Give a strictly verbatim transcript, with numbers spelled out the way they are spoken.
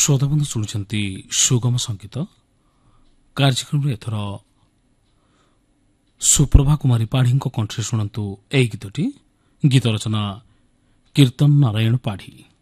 श्रोताबंधु शुणुंट सुगम संगीत कार्यक्रम एथर सुप्रभा कुमारी पाढ़ी कंठे शुणु यही गीतटी गीत रचना कीर्तन नारायण पाढ़ी।